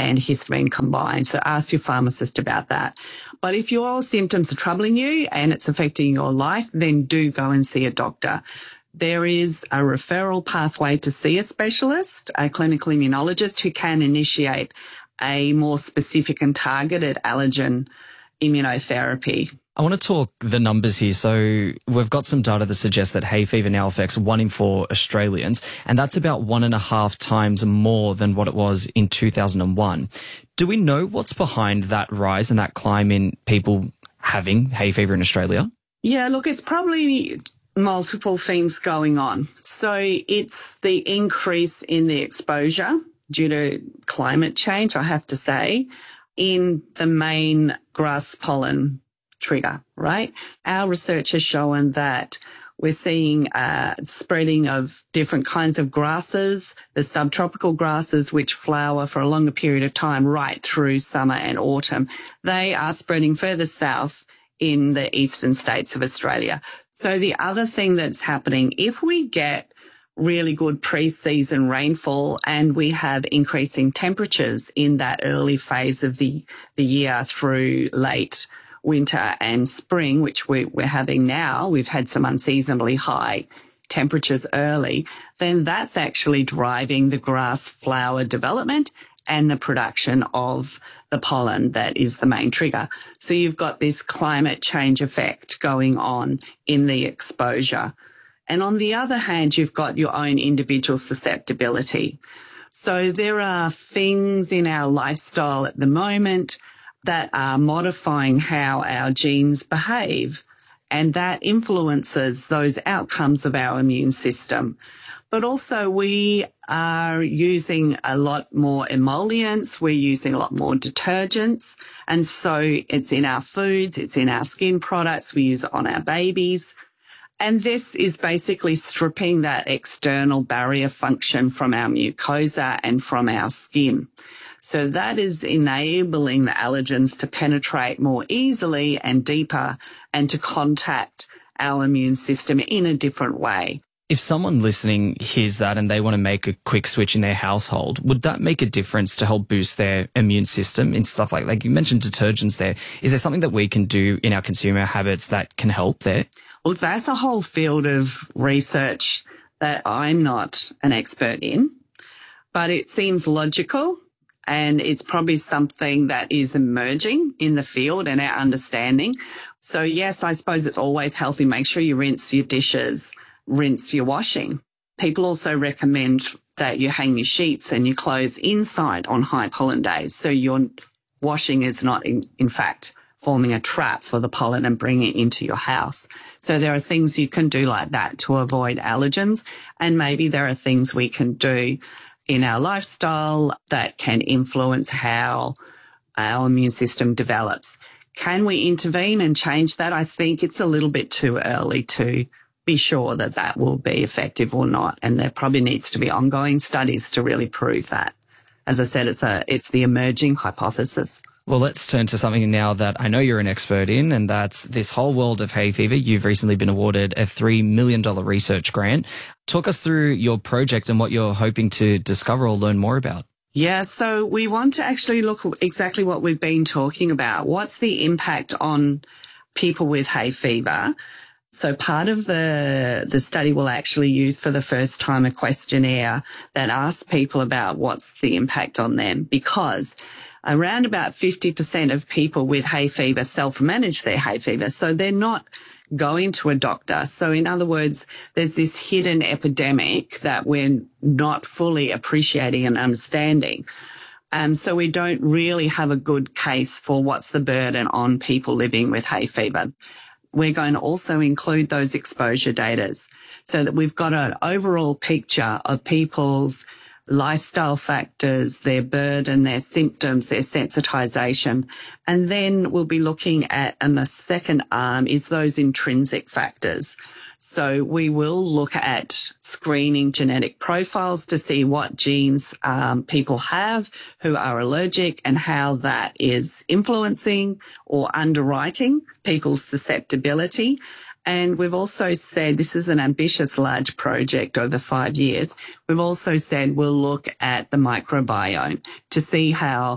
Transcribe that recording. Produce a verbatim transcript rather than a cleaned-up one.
and histamine combined. So ask your pharmacist about that. But if your symptoms are troubling you and it's affecting your life, then do go and see a doctor. There is a referral pathway to see a specialist, a clinical immunologist, who can initiate a more specific and targeted allergen immunotherapy. I want to talk the numbers here. So we've got some data that suggests that hay fever now affects one in four Australians, and that's about one and a half times more than what it was in two thousand one. Do we know what's behind that rise and that climb in people having hay fever in Australia? Yeah, look, it's probably multiple things going on. So it's the increase in the exposure due to climate change, I have to say, in the main grass pollen trigger, right? Our research has shown that we're seeing uh, spreading of different kinds of grasses, the subtropical grasses, which flower for a longer period of time right through summer and autumn. They are spreading further south in the eastern states of Australia. So the other thing that's happening, if we get really good pre-season rainfall and we have increasing temperatures in that early phase of the, the year through late winter and spring, which we, we're having now, we've had some unseasonably high temperatures early, then that's actually driving the grass flower development and the production of the pollen that is the main trigger. So you've got this climate change effect going on in the exposure. And on the other hand, you've got your own individual susceptibility. So there are things in our lifestyle at the moment that are modifying how our genes behave, and that influences those outcomes of our immune system. But also we are using a lot more emollients, we're using a lot more detergents, and so it's in our foods, it's in our skin products, we use it on our babies. And this is basically stripping that external barrier function from our mucosa and from our skin. So that is enabling the allergens to penetrate more easily and deeper and to contact our immune system in a different way. If someone listening hears that and they want to make a quick switch in their household, would that make a difference to help boost their immune system in stuff like, like you mentioned detergents there? Is there something that we can do in our consumer habits that can help there? Well, that's a whole field of research that I'm not an expert in, but it seems logical. And it's probably something that is emerging in the field and our understanding. So yes, I suppose it's always healthy. Make sure you rinse your dishes, rinse your washing. People also recommend that you hang your sheets and your clothes inside on high pollen days. So your washing is not in, in fact forming a trap for the pollen and bringing it into your house. So there are things you can do like that to avoid allergens. And maybe there are things we can do in our lifestyle that can influence how our immune system develops. Can we intervene and change that? I think it's a little bit too early to be sure that that will be effective or not. And there probably needs to be ongoing studies to really prove that. As I said, it's a, it's the emerging hypothesis. Well, let's turn to something now that I know you're an expert in, and that's this whole world of hay fever. You've recently been awarded a three million dollars research grant. Talk us through your project and what you're hoping to discover or learn more about. Yeah, so we want to actually look at exactly what we've been talking about. What's the impact on people with hay fever? So part of the, the study will actually use for the first time a questionnaire that asks people about what's the impact on them, because around about fifty percent of people with hay fever self-manage their hay fever. So they're not going to a doctor. So in other words, there's this hidden epidemic that we're not fully appreciating and understanding. And so we don't really have a good case for what's the burden on people living with hay fever. We're going to also include those exposure datas so that we've got an overall picture of people's lifestyle factors, their burden, their symptoms, their sensitization. And then we'll be looking at, and the second arm is those intrinsic factors. So we will look at screening genetic profiles to see what genes um, people have who are allergic and how that is influencing or underwriting people's susceptibility. And we've also said this is an ambitious, large project over five years. We've also said we'll look at the microbiome to see how